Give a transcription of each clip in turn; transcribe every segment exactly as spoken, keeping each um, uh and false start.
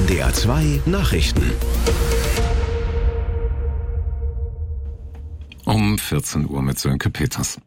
N D R zwei Nachrichten. Um vierzehn Uhr mit Sönke Peters.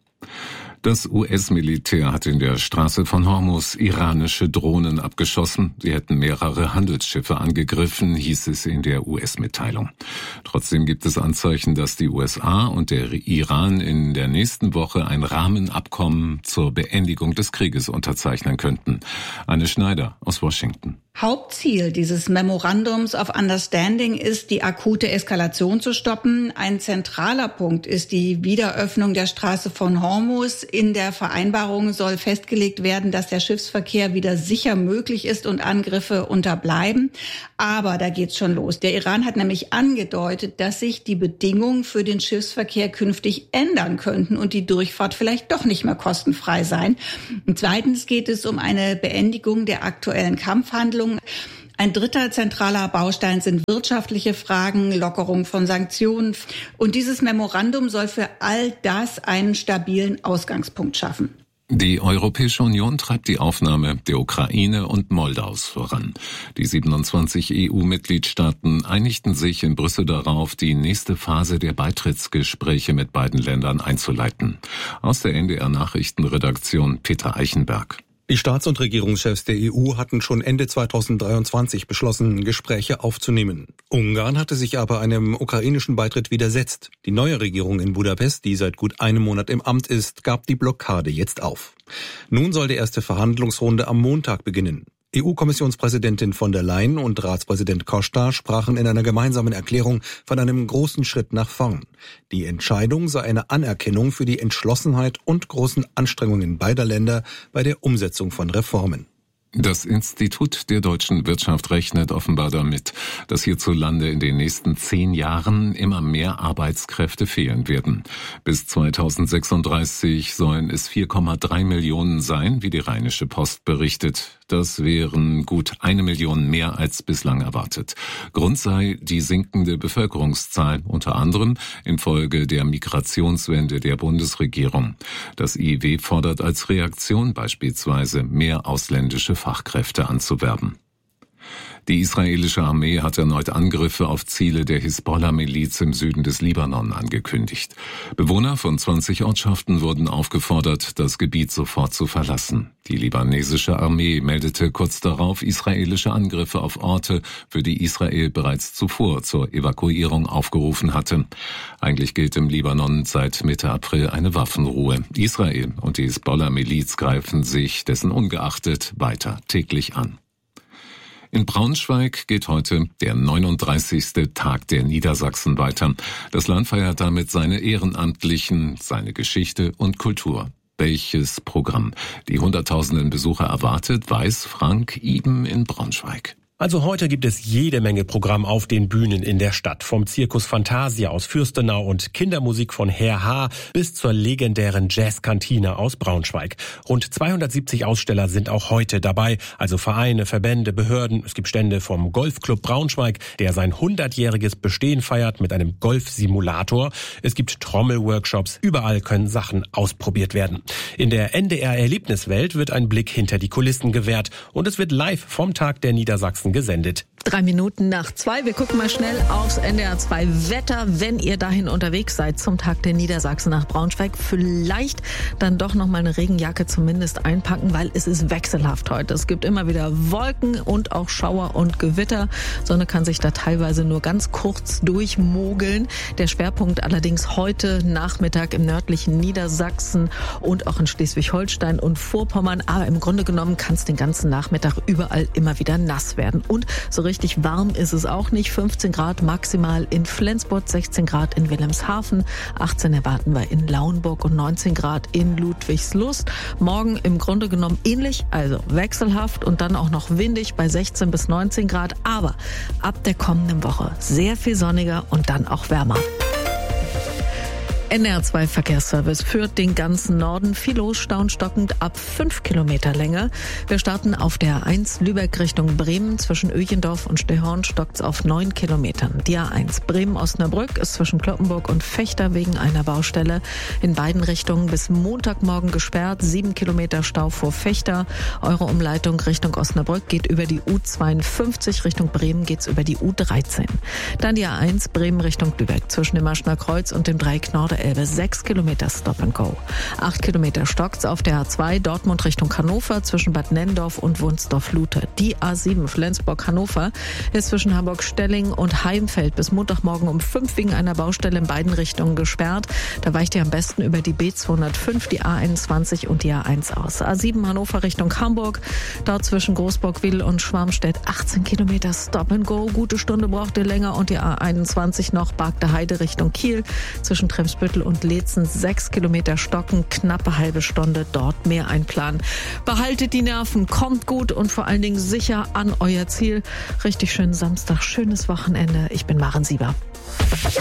Das U S-Militär hat in der Straße von Hormuz iranische Drohnen abgeschossen. Sie hätten mehrere Handelsschiffe angegriffen, hieß es in der U S-Mitteilung. Trotzdem gibt es Anzeichen, dass die U S A und der Iran in der nächsten Woche ein Rahmenabkommen zur Beendigung des Krieges unterzeichnen könnten. Anne Schneider aus Washington. Hauptziel dieses Memorandums of Understanding ist, die akute Eskalation zu stoppen. Ein zentraler Punkt ist die Wiederöffnung der Straße von Hormuz. In der Vereinbarung soll festgelegt werden, dass der Schiffsverkehr wieder sicher möglich ist und Angriffe unterbleiben. Aber da geht's schon los. Der Iran hat nämlich angedeutet, dass sich die Bedingungen für den Schiffsverkehr künftig ändern könnten und die Durchfahrt vielleicht doch nicht mehr kostenfrei sein. Und zweitens geht es um eine Beendigung der aktuellen Kampfhandlungen. Ein dritter zentraler Baustein sind wirtschaftliche Fragen, Lockerung von Sanktionen. Und dieses Memorandum soll für all das einen stabilen Ausgangspunkt schaffen. Die Europäische Union treibt die Aufnahme der Ukraine und Moldaus voran. Die siebenundzwanzig E U-Mitgliedstaaten einigten sich in Brüssel darauf, die nächste Phase der Beitrittsgespräche mit beiden Ländern einzuleiten. Aus der N D R-Nachrichtenredaktion Peter Eichenberg. Die Staats- und Regierungschefs der E U hatten schon Ende zweitausenddreiundzwanzig beschlossen, Gespräche aufzunehmen. Ungarn hatte sich aber einem ukrainischen Beitritt widersetzt. Die neue Regierung in Budapest, die seit gut einem Monat im Amt ist, gab die Blockade jetzt auf. Nun soll die erste Verhandlungsrunde am Montag beginnen. E U-Kommissionspräsidentin von der Leyen und Ratspräsident Costa sprachen in einer gemeinsamen Erklärung von einem großen Schritt nach vorn. Die Entscheidung sei eine Anerkennung für die Entschlossenheit und großen Anstrengungen beider Länder bei der Umsetzung von Reformen. Das Institut der deutschen Wirtschaft rechnet offenbar damit, dass hierzulande in den nächsten zehn Jahren immer mehr Arbeitskräfte fehlen werden. Bis zweitausendsechsunddreißig sollen es vier Komma drei Millionen sein, wie die Rheinische Post berichtet. Das wären gut eine Million mehr als bislang erwartet. Grund sei die sinkende Bevölkerungszahl, unter anderem infolge der Migrationswende der Bundesregierung. Das I I W fordert als Reaktion beispielsweise mehr ausländische Fachkräfte anzuwerben. Die israelische Armee hat erneut Angriffe auf Ziele der Hisbollah-Miliz im Süden des Libanon angekündigt. Bewohner von zwanzig Ortschaften wurden aufgefordert, das Gebiet sofort zu verlassen. Die libanesische Armee meldete kurz darauf israelische Angriffe auf Orte, für die Israel bereits zuvor zur Evakuierung aufgerufen hatte. Eigentlich gilt im Libanon seit Mitte April eine Waffenruhe. Israel und die Hisbollah-Miliz greifen sich dessen ungeachtet weiter täglich an. In Braunschweig geht heute der neununddreißigste Tag der Niedersachsen weiter. Das Land feiert damit seine Ehrenamtlichen, seine Geschichte und Kultur. Welches Programm die hunderttausenden Besucher erwartet, weiß Frank Iben in Braunschweig. Also heute gibt es jede Menge Programm auf den Bühnen in der Stadt. Vom Zirkus Fantasia aus Fürstenau und Kindermusik von Herr H. bis zur legendären Jazzkantine aus Braunschweig. Rund zweihundertsiebzig Aussteller sind auch heute dabei. Also Vereine, Verbände, Behörden. Es gibt Stände vom Golfclub Braunschweig, der sein hundertjähriges Bestehen feiert mit einem Golfsimulator. Es gibt Trommelworkshops. Überall können Sachen ausprobiert werden. In der N D R-Erlebniswelt wird ein Blick hinter die Kulissen gewährt. Und es wird live vom Tag der Niedersachsen gesendet. Drei Minuten nach zwei. Wir gucken mal schnell aufs N D R zwei Wetter, wenn ihr dahin unterwegs seid zum Tag der Niedersachsen nach Braunschweig. Vielleicht dann doch noch mal eine Regenjacke zumindest einpacken, weil es ist wechselhaft heute. Es gibt immer wieder Wolken und auch Schauer und Gewitter. Sonne kann sich da teilweise nur ganz kurz durchmogeln. Der Schwerpunkt allerdings heute Nachmittag im nördlichen Niedersachsen und auch in Schleswig-Holstein und Vorpommern. Aber im Grunde genommen kann es den ganzen Nachmittag überall immer wieder nass werden. Und so richtig warm ist es auch nicht. fünfzehn Grad maximal in Flensburg, sechzehn Grad in Wilhelmshaven, achtzehn erwarten wir in Lauenburg und neunzehn Grad in Ludwigslust. Morgen im Grunde genommen ähnlich, also wechselhaft und dann auch noch windig bei sechzehn bis neunzehn Grad. Aber ab der kommenden Woche sehr viel sonniger und dann auch wärmer. N R zwei Verkehrsservice führt den ganzen Norden. Viel los, staunstockend ab fünf Kilometer Länge. Wir starten auf der A eins Lübeck Richtung Bremen. Zwischen Öchendorf und Stehorn stockt's auf neun Kilometern. Die A eins Bremen-Osnabrück ist zwischen Cloppenburg und Vechta wegen einer Baustelle in beiden Richtungen bis Montagmorgen gesperrt. Sieben Kilometer Stau vor Vechta. Eure Umleitung Richtung Osnabrück geht über die U zweiundfünfzig. Richtung Bremen geht's über die U dreizehn. Dann die A eins Bremen Richtung Lübeck. Zwischen dem Maschner Kreuz und dem Dreieck Norderelbe sechs Kilometer Stop and Go. Acht Kilometer stockt's auf der A zwei Dortmund Richtung Hannover zwischen Bad Nenndorf und Wunsdorf-Luther. Die A sieben Flensburg-Hannover ist zwischen Hamburg-Stelling und Heimfeld bis Montagmorgen um fünf wegen einer Baustelle in beiden Richtungen gesperrt. Da weicht ihr am besten über die B zweihundertfünf, die A einundzwanzig und die A eins aus. A sieben Hannover Richtung Hamburg. Dort zwischen Großburg-Wil und Schwarmstedt achtzehn Kilometer Stop and Go. Gute Stunde braucht ihr länger. Und die A einundzwanzig noch Bargter Heide Richtung Kiel. Zwischen Tremsbüttel und Leetzen sechs Kilometer stocken. Knappe halbe Stunde dort mehr einplanen. Behaltet die Nerven, kommt gut und vor allen Dingen sicher an euer Ziel. Richtig schönen Samstag, schönes Wochenende. Ich bin Maren Sieber.